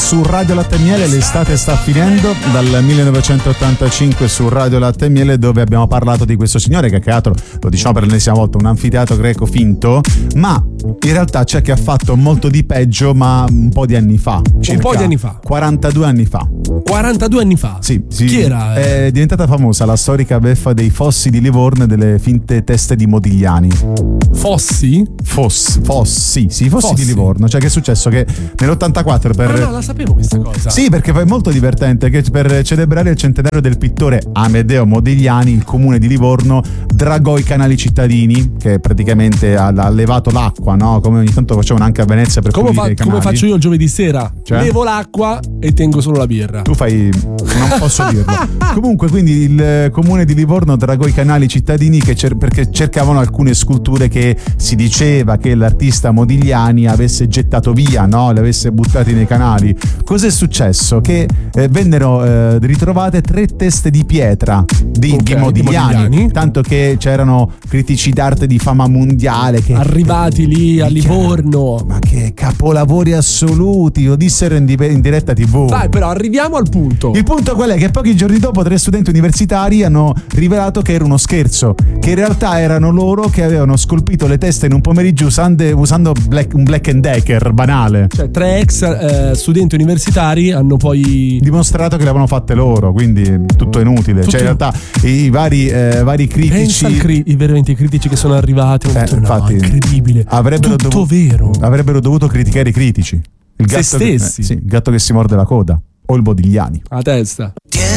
su Radio Latte e Miele. L'estate sta finendo, dal 1985 su Radio Latte e Miele, dove abbiamo parlato di questo signore che ha creato, lo diciamo per l'ennesima volta, un anfiteatro greco finto, ma in realtà c'è chi ha fatto molto di peggio, ma un po' di anni fa, circa un po' di anni fa, 42 anni fa. 42 anni fa? Sì. Chi era? È diventata famosa la storica beffa dei fossi di Livorno e delle finte teste di Modigliani. Fossi? Fossi di Livorno. Cioè, che è successo? Che nell'84 per... No, la sapevo questa cosa. Sì, perché è molto divertente che per celebrare il centenario del pittore Amedeo Modigliani, il comune di Livorno dragò i canali cittadini, che praticamente ha levato l'acqua, no? Come ogni tanto facevano anche a Venezia per pulire i canali. Come faccio io il giovedì sera? Cioè? Levo l'acqua e tengo solo la birra. Tu fai... non posso dirlo. Comunque, quindi il comune di Livorno dragò i canali cittadini perché cercavano alcune sculture che si diceva che l'artista Modigliani avesse gettato via, no? Le avesse buttate nei canali. Cos'è successo? Che vennero ritrovate 3 teste di pietra di Modigliani, tanto che c'erano critici d'arte di fama mondiale che arrivati lì a Livorno. Ma che capolavori assoluti, lo dissero in diretta TV. Dai, però arriviamo al punto. Il punto qual è? Che pochi giorni dopo 3 studenti universitari hanno rivelato che era uno scherzo, che in realtà erano loro che avevano scolpito le teste in un pomeriggio usando un Black & Decker banale. Cioè 3 ex studenti universitari hanno poi dimostrato che le avevano fatte loro, quindi tutto inutile. Cioè in realtà i vari critici, veramente i critici che sono arrivati infatti, incredibile, avrebbero dovuto criticare i critici, il gatto se stessi, il gatto che si morde la coda, o il Modigliani a testa. Tiene